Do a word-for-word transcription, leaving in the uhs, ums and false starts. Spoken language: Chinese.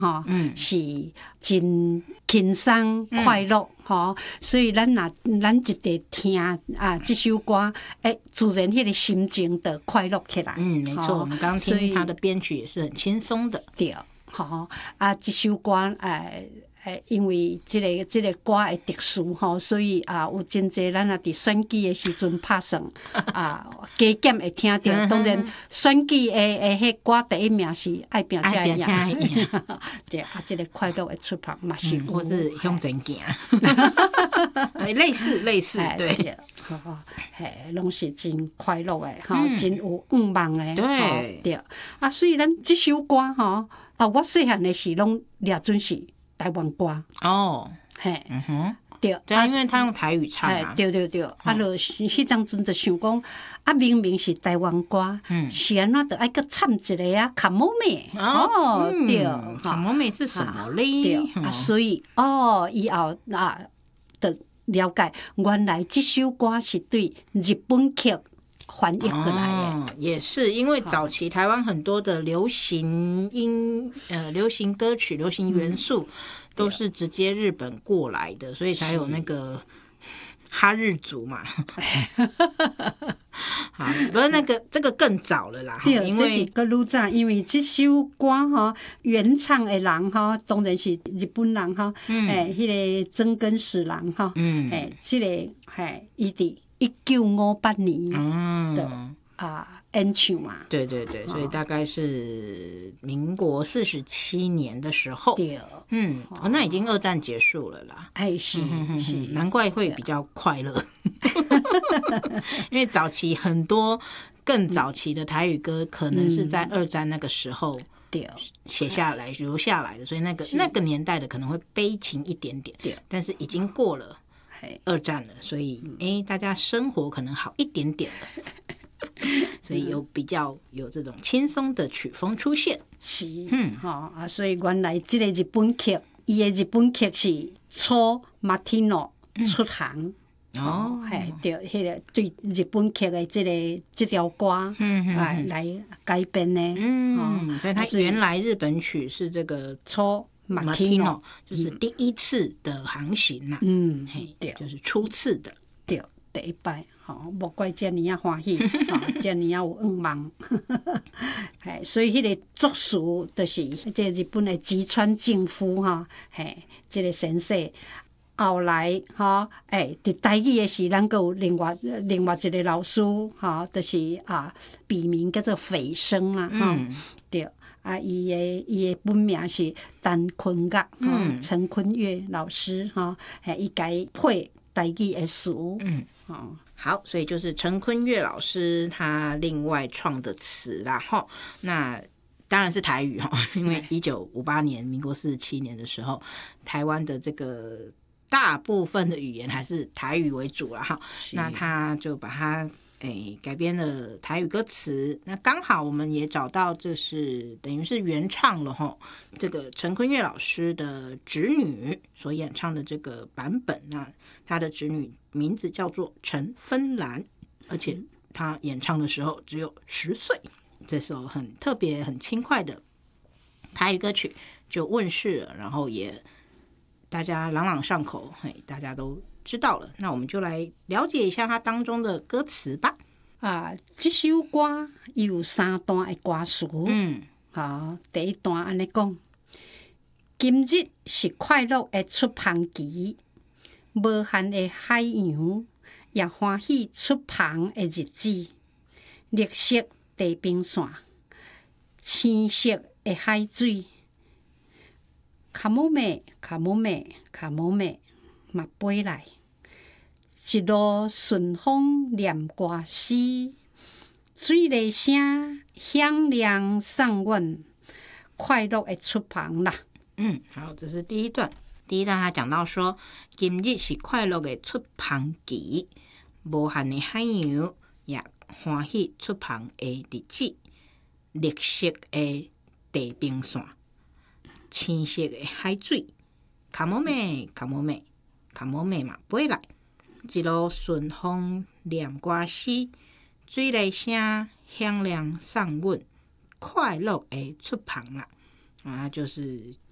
吼，嗯、是真轻松快乐吼、嗯，所以咱若咱一直听啊这首歌，哎，自然迄个心情就快乐起来。 嗯，没错，我们刚刚听他的编曲也是很轻松的。 对，吼啊，这首歌哎。诶，因为即、這个即、這个歌的特殊吼，所以啊，有真侪咱啊伫选举的时阵拍算啊，加减会听到。当然，选举的的迄歌第一名是爱拼才会赢，对啊，即、這个快乐的出旁嘛是有， 或是向前行，类似类似，对， 吼，嘿，拢是真快乐的，吼、嗯，真有愿望的， 对对啊，所以咱即首歌吼啊，我细汉的时拢掠准是。台湾歌哦， 嘿， 嗯哼， 对， 对啊，因为他用台语唱啊， 对对对，啊，就迄当阵就想讲，啊，明明是台湾歌，嗯，是安怎着爱搁掺一个啊，卡摩妹，哦，对， 卡摩妹是什么嘞？ 对，啊，所以哦，以后啊，就了解，原来这首歌是对日本曲翻译过来的、哦， 也是因为早期台湾很多的流行音呃流行歌曲、流行元素都是直接日本过来的，所以才有那个哈日族嘛。好，不是那个这个更早了啦， 对， 因为这是更愈早，因为这首歌哈原唱的人哈当然是日本人哈，嗯，诶，迄、那个曾根史郎哈，嗯，诶，这个嘿，伊伫。一九五八年的、嗯、啊演唱嘛， 对对对，所以大概是民国四十七年的时候， 对， 嗯，哦，那已经二战结束了啦， 哎是嗯是， 难怪会比较快乐，因为早期很多更早期的台语歌可能是在二战那个时候。对，写下来留下来的，所以那个那个年代的可能会悲情一点点，对，但是已经过了。二战了，所以哎、欸，大家生活可能好一点点了，所以有比较有这种轻松的曲风出现。 是，嗯，吼、哦、啊，所以原来这个日本剧，伊的日本剧是初马天诺出行。嗯、哦，嘿，对，迄个对日本剧的这个这条歌，嗯嗯，来来改编的， 嗯，哦、所以它原来日本曲是这个初。马提诺就是第一次的航行啦、啊， 嗯， 对，就是初次的， 对，第一摆，吼，无怪遮尔啊欢喜，吼，遮尔啊有愿望，嘿，所以迄个作词就是即日本的吉川靖夫哈，嘿，即、這個先生。后来哈，诶、欸，伫台语的时，咱阁有另外另外一个老师哈，就是啊，笔名叫做斐生啦，哈、嗯，对。啊，伊的伊的本名是陈坤岳，嗯，陈坤岳老师哈，诶，伊改配台语的词，嗯， 哦，好，所以就是陈坤岳老师他另外创的词啦，哈，那当然是台语哈，因为一九五八年，民国四十七年的时候，台湾的这个大部分的语言还是台语为主啦，哈，那他就把它。诶，改编了台语歌词，那刚好我们也找到，就是等于是原唱了齁。这个陈坤岳老师的侄女所演唱的这个版本，那他的侄女名字叫做陈芬兰，而且他演唱的时候只有十岁。这首很特别、很轻快的台语歌曲就问世了，然后也大家朗朗上口，嘿，大家都。知道了，那我们就来了解一下它当中的歌词吧。 啊，这首歌有三段的歌词。嗯，好，第一段安尼讲：今日是快乐的出航期，无限的海洋也欢喜出航的日子。绿色地平线，青色的海水，卡姆妹，卡姆妹，卡姆妹。嘛飞来，一路顺风念歌诗，水雷声响亮送阮快乐的出航啦。 嗯，好，这是第一段。第一段他讲到说，今日是快乐的出航期，无限的海洋也欢喜出航的日子，绿色的地平线，青色的海水，卡摩妹，卡摩妹。卡摩妹嘛飞来，一路顺风念歌诗，水雷声响亮送阮快乐的出航啦。啊，就是